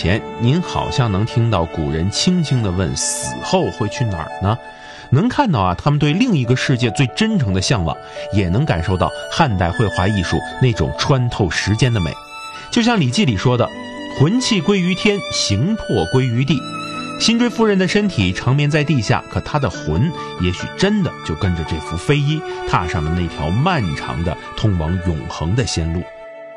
前，您好像能听到古人轻轻地问死后会去哪儿呢？能看到他们对另一个世界最真诚的向往，也能感受到汉代绘画艺术那种穿透时间的美。就像《礼记》里说的，魂气归于天，形魄归于地。辛追夫人的身体长眠在地下，可她的魂也许真的就跟着这幅飞衣踏上了那条漫长的通往永恒的仙路。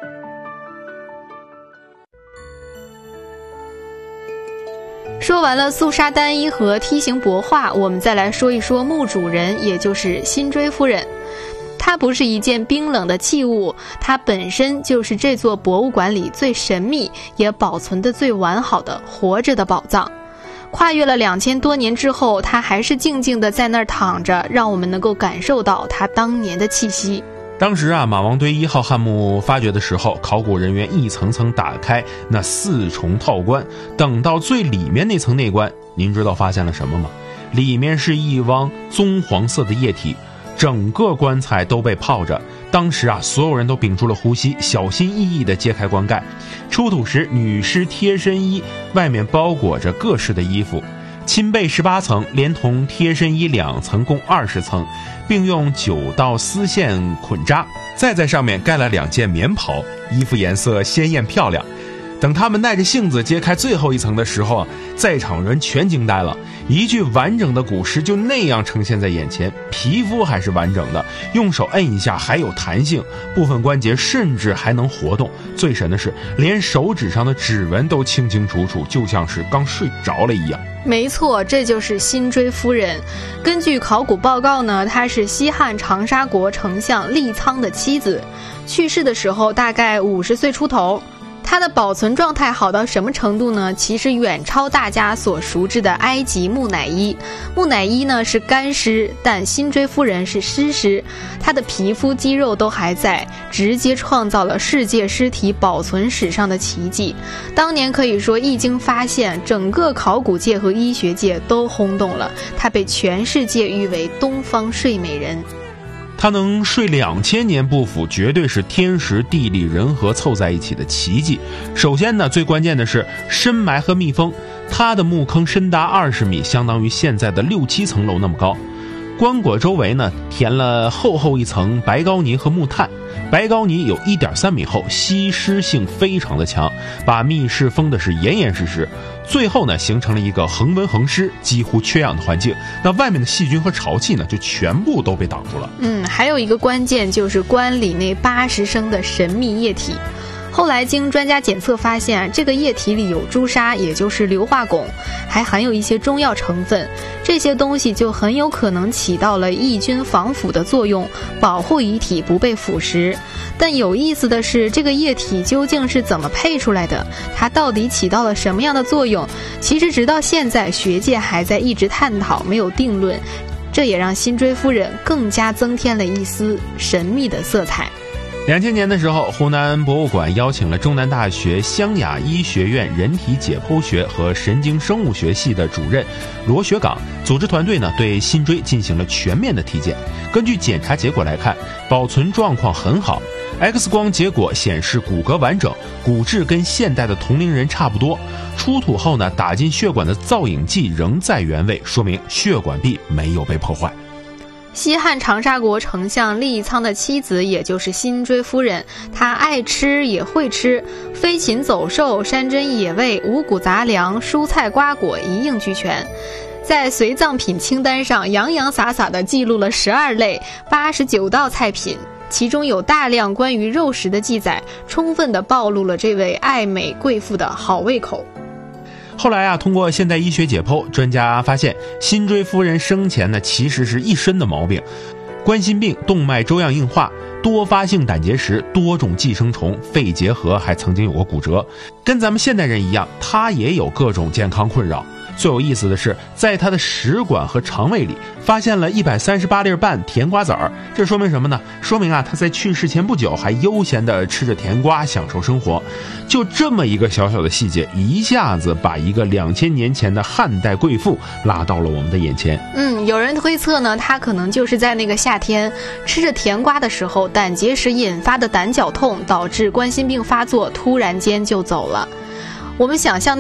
说完了肃杀单一和梯形帛画，我们再来说一说墓主人，也就是辛追夫人。它不是一件冰冷的器物，它本身就是这座博物馆里最神秘也保存得最完好的活着的宝藏。跨越了2000多年之后，它还是静静地在那儿躺着，让我们能够感受到它当年的气息。 当时马王堆1号汉墓发掘的时候，考古人员一层层打开那4重套棺，等到最里面那层内棺，您知道发现了什么吗？里面是一汪棕黄色的液体，整个棺材都被泡着。当时所有人都屏住了呼吸，小心翼翼地揭开棺盖。出土时，女尸贴身衣外面包裹着各式的衣服，亲被18层，连同贴身衣2层共20层，并用9道丝线捆扎，再在上面盖了2件棉袍，衣服颜色鲜艳漂亮。等他们耐着性子揭开最后一层的时候在场人全惊呆了。一具完整的古尸就那样呈现在眼前，皮肤还是完整的，用手摁一下还有弹性，部分关节甚至还能活动。最神的是，连手指上的指纹都清清楚楚，就像是刚睡着了一样。 没错，这就是辛追夫人。根据考古报告呢，她是西汉长沙国丞相利苍的妻子，去世的时候大概50岁出头。它的保存状态好到什么程度呢？其实远超大家所熟知的埃及木乃伊。木乃伊呢是干尸，但辛追夫人是湿尸，她的皮肤肌肉都还在，直接创造了世界尸体保存史上的奇迹。当年可以说一经发现，整个考古界和医学界都轰动了，她被全世界誉为东方睡美人。 他能睡2000年不腐，绝对是天时地利人和凑在一起的奇迹。首先呢，最关键的是深埋和密封，他的墓坑深达20米，相当于现在的6、7层楼那么高。棺椁周围呢填了厚厚一层白膏泥和木炭，白膏泥有1.3米厚，吸湿性非常的强，把密室封的是严严实实。最后呢，形成了一个恒温恒湿、几乎缺氧的环境。那外面的细菌和潮气呢，就全部都被挡住了。 还有一个关键就是棺里那80升的神秘液体。后来经专家检测发现，这个液体里有朱砂，也就是硫化汞，还含有一些中药成分，这些东西就很有可能起到了抑菌防腐的作用，保护遗体不被腐蚀。但有意思的是，这个液体究竟是怎么配出来的？它到底起到了什么样的作用？其实直到现在，学界还在一直探讨，没有定论。这也让辛追夫人更加增添了一丝神秘的色彩。 2000年的时候，湖南博物馆邀请了中南大学湘雅医学院人体解剖学和神经生物学系的主任罗学岗，组织团队呢对辛追进行了全面的体检。根据检查结果来看，保存状况很好。X 光结果显示骨骼完整，骨质跟现代的同龄人差不多。出土后呢，打进血管的造影剂仍在原位，说明血管壁没有被破坏。 西汉长沙国丞相利苍的妻子，也就是辛追夫人，她爱吃也会吃，飞禽走兽、山珍野味、五谷杂粮、蔬菜瓜果一应俱全。在随葬品清单上洋洋洒洒地记录了12类89道菜品，其中有大量关于肉食的记载，充分地暴露了这位爱美贵妇的好胃口。 后来通过现代医学解剖，专家发现辛追夫人生前呢其实是一身的毛病，冠心病、动脉粥样硬化、多发性胆结石、多种寄生虫、肺结核，还曾经有过骨折。跟咱们现代人一样，她也有各种健康困扰。最有意思的是，在他的食管和肠胃里发现了138粒半甜瓜子儿，这说明什么呢？说明他在去世前不久还悠闲地吃着甜瓜，享受生活。就这么一个小小的细节，一下子把一个2000年前的汉代贵妇拉到了我们的眼前。 有人推测呢，他可能就是在那个夏天吃着甜瓜的时候，胆结石引发的胆绞痛导致冠心病发作，突然间就走了。我们想象